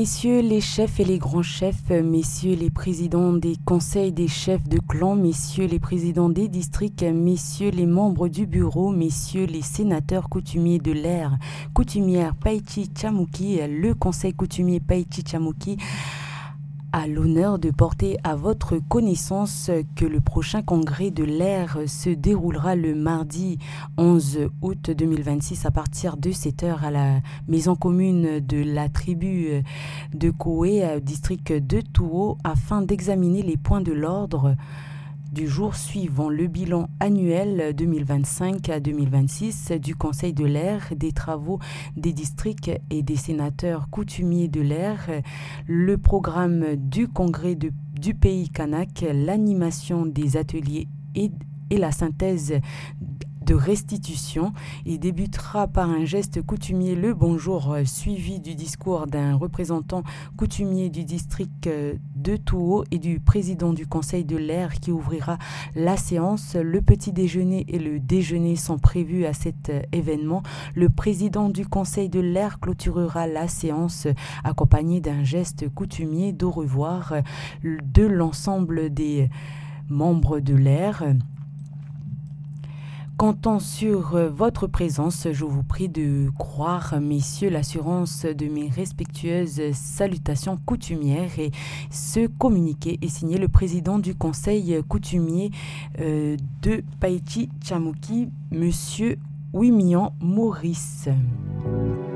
Messieurs les chefs et les grands chefs, messieurs les présidents des conseils des chefs de clan, messieurs les présidents des districts, messieurs les membres du bureau, messieurs les sénateurs coutumiers de l'ère coutumière Païti Tchamouki, le conseil coutumier Païti Tchamouki a l'honneur de porter à votre connaissance que le prochain congrès de l'ère se déroulera le mardi 11 août 2026 à partir de 7h à la maison commune de la tribu de Koué, district de Touo, afin d'examiner les points de l'ordre du jour suivant: le bilan annuel 2025 à 2026 du Conseil de l'Air, des travaux des districts et des sénateurs coutumiers de l'Air, le programme du congrès du pays kanak, l'animation des ateliers et la synthèse de restitution. Il débutera par un geste coutumier, le bonjour, suivi du discours d'un représentant coutumier du district de Touo et du président du Conseil de l'Air qui ouvrira la séance. Le petit déjeuner et le déjeuner sont prévus à cet événement. Le président du Conseil de l'Air clôturera la séance accompagné d'un geste coutumier d'au revoir de l'ensemble des membres de l'Air. Comptant sur votre présence, je vous prie de croire, messieurs, l'assurance de mes respectueuses salutations coutumières. Et ce communiqué est signé le président du conseil coutumier de Païti Tchamouki, monsieur Wimian Maurice.